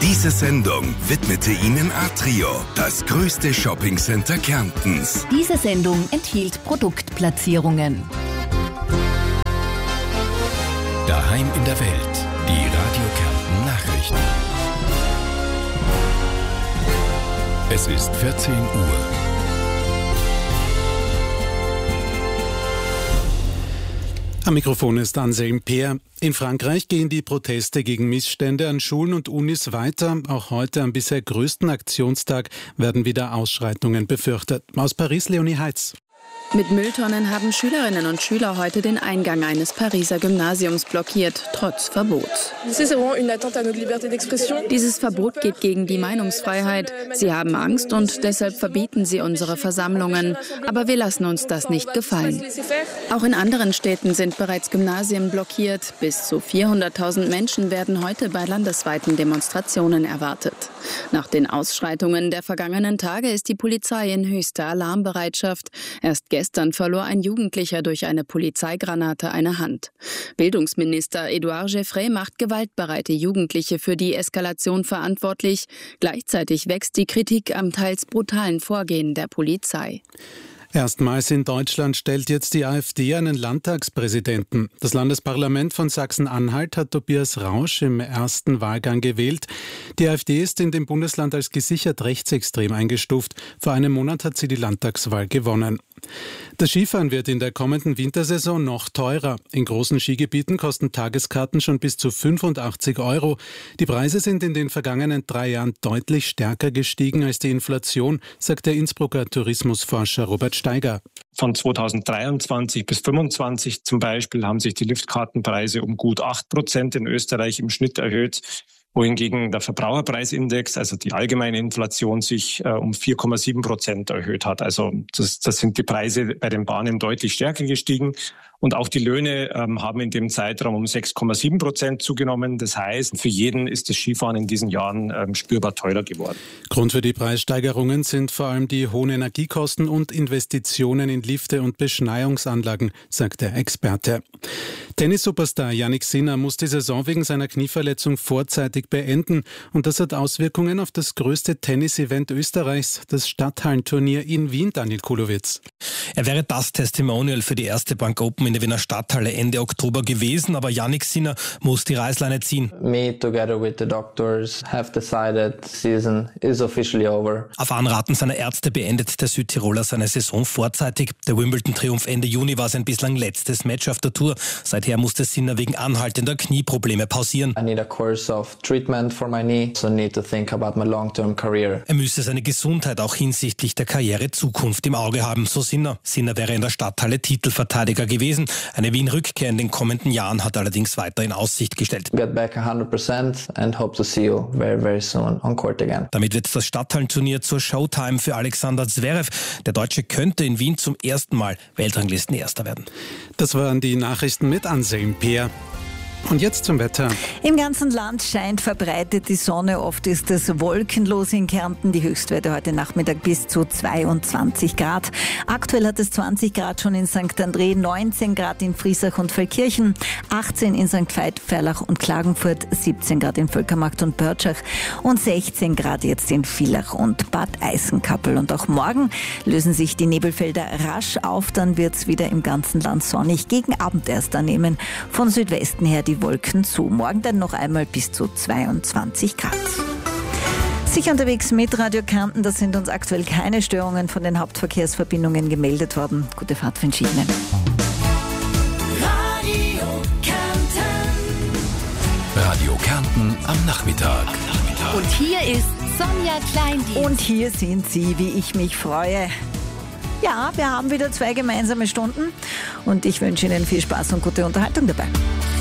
Diese Sendung widmete Ihnen Atrio, das größte Shoppingcenter Kärntens. Diese Sendung enthielt Produktplatzierungen. Daheim in der Welt, die Radio Kärnten Nachrichten. Es ist 14 Uhr. Am Mikrofon ist Anselm Peer. In Frankreich gehen die Proteste gegen Missstände an Schulen und Unis weiter. Auch heute am bisher größten Aktionstag werden wieder Ausschreitungen befürchtet. Aus Paris, Leonie Heitz. Mit Mülltonnen haben Schülerinnen und Schüler heute den Eingang eines Pariser Gymnasiums blockiert, trotz Verbots. Dieses Verbot geht gegen die Meinungsfreiheit. Sie haben Angst und deshalb verbieten sie unsere Versammlungen. Aber wir lassen uns das nicht gefallen. Auch in anderen Städten sind bereits Gymnasien blockiert. Bis zu 400.000 Menschen werden heute bei landesweiten Demonstrationen erwartet. Nach den Ausschreitungen der vergangenen Tage ist die Polizei in höchster Alarmbereitschaft. Erst gestern verlor ein Jugendlicher durch eine Polizeigranate eine Hand. Bildungsminister Édouard Geoffrey macht gewaltbereite Jugendliche für die Eskalation verantwortlich. Gleichzeitig wächst die Kritik am teils brutalen Vorgehen der Polizei. Erstmals in Deutschland stellt jetzt die AfD einen Landtagspräsidenten. Das Landesparlament von Sachsen-Anhalt hat Tobias Rausch im ersten Wahlgang gewählt. Die AfD ist in dem Bundesland als gesichert rechtsextrem eingestuft. Vor einem Monat hat sie die Landtagswahl gewonnen. Das Skifahren wird in der kommenden Wintersaison noch teurer. In großen Skigebieten kosten Tageskarten schon bis zu 85 €. Die Preise sind in den vergangenen 3 Jahren deutlich stärker gestiegen als die Inflation, sagt der Innsbrucker Tourismusforscher Robert Steiger. Von 2023 bis 2025 zum Beispiel haben sich die Liftkartenpreise um gut 8% in Österreich im Schnitt erhöht, wohingegen der Verbraucherpreisindex, also die allgemeine Inflation, sich um 4,7% erhöht hat. Also das sind die Preise bei den Bahnen deutlich stärker gestiegen. Und auch die Löhne haben in dem Zeitraum um 6,7% zugenommen. Das heißt, für jeden ist das Skifahren in diesen Jahren spürbar teurer geworden. Grund für die Preissteigerungen sind vor allem die hohen Energiekosten und Investitionen in Lifte und Beschneiungsanlagen, sagt der Experte. Tennis-Superstar Jannik Sinner muss die Saison wegen seiner Knieverletzung vorzeitig beenden. Und das hat Auswirkungen auf das größte Tennis-Event Österreichs, das Stadthallenturnier in Wien, Daniel Kulowitz. Er wäre das Testimonial für die erste Bank Open in der Wiener Stadthalle Ende Oktober gewesen, aber Jannik Sinner muss die Reißleine ziehen. Me together with the doctors have decided the season is officially over. Auf Anraten seiner Ärzte beendet der Südtiroler seine Saison vorzeitig. Der Wimbledon-Triumph Ende Juni war sein bislang letztes Match auf der Tour. Seither musste Sinner wegen anhaltender Knieprobleme pausieren. I need a course of treatment for my knee, so need to think about my long-term career. Er müsse seine Gesundheit auch hinsichtlich der Karriere Zukunft im Auge haben, so Sinner. Sinner wäre in der Stadthalle Titelverteidiger gewesen. Eine Wien-Rückkehr in den kommenden Jahren hat allerdings weiter in Aussicht gestellt. Get back 100% and hope to see you very, very soon on court again. Damit wird das Stadthallenturnier zur Showtime für Alexander Zverev. Der Deutsche könnte in Wien zum ersten Mal Weltranglistenerster werden. Das waren die Nachrichten mit Anselm Peer. Und jetzt zum Wetter. Im ganzen Land scheint verbreitet die Sonne. Oft ist es wolkenlos in Kärnten. Die Höchstwerte heute Nachmittag bis zu 22 Grad. Aktuell hat es 20 Grad schon in St. André, 19 Grad in Friesach und Feldkirchen, 18 in St. Veit, Ferlach und Klagenfurt, 17 Grad in Völkermacht und Pörtschach und 16 Grad jetzt in Villach und Bad Eisenkappel. Und auch morgen lösen sich die Nebelfelder rasch auf. Dann wird es wieder im ganzen Land sonnig. Gegen Abend erst annehmen von Südwesten her die Wolken zu. Morgen dann noch einmal bis zu 22 Grad. Sicher unterwegs mit Radio Kärnten, da sind uns aktuell keine Störungen von den Hauptverkehrsverbindungen gemeldet worden. Gute Fahrt für den Schienen. Radio Kärnten am Nachmittag. Und hier ist Sonja Kleindienst. Und hier sind Sie, wie ich mich freue. Ja, wir haben wieder 2 gemeinsame Stunden und ich wünsche Ihnen viel Spaß und gute Unterhaltung dabei.